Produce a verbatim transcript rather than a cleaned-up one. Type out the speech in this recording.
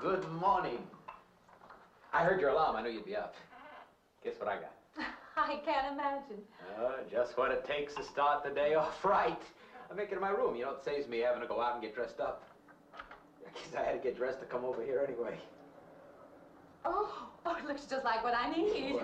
good morning. I heard your alarm. I knew you'd be up. Guess what I got? I can't imagine. Uh, just what it takes to start the day off right. I make it in my room. You know, it saves me having to go out and get dressed up. I guess I had to get dressed to come over here anyway. Oh, oh, it looks just like what I need.